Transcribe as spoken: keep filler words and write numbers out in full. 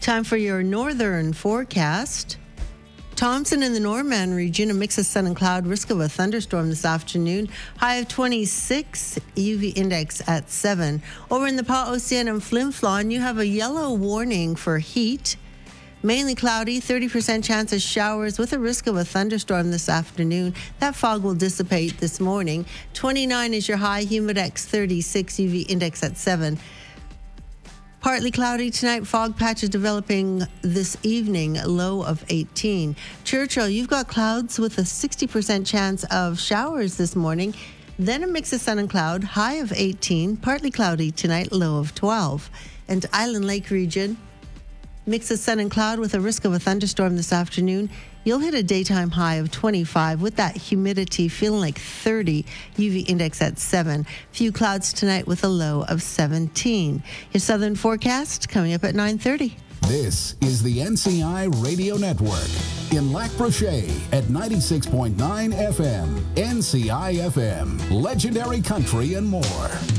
Time for your northern forecast. Thompson in the Norman region, a mix of sun and cloud, risk of a thunderstorm this afternoon. High of twenty-six, U V index at seven. Over in the Pa-Ocean and Flin Flon, you have a yellow warning for heat. Mainly cloudy, thirty percent chance of showers with a risk of a thunderstorm this afternoon. That fog will dissipate this morning. twenty-nine is your high, humidex thirty-six, U V index at seven. Partly cloudy tonight, fog patches developing this evening, low of eighteen. Churchill, you've got clouds with a sixty percent chance of showers this morning. Then a mix of sun and cloud, high of eighteen. Partly cloudy tonight, low of twelve. And Island Lake region, mix of sun and cloud with a risk of a thunderstorm this afternoon. You'll hit a daytime high of twenty-five with that humidity feeling like thirty, U V index at seven. Few clouds tonight with a low of seventeen. Your southern forecast coming up at nine thirty. This is the N C I Radio Network in Lac Brochet at ninety-six point nine F M. N C I F M, legendary country and more.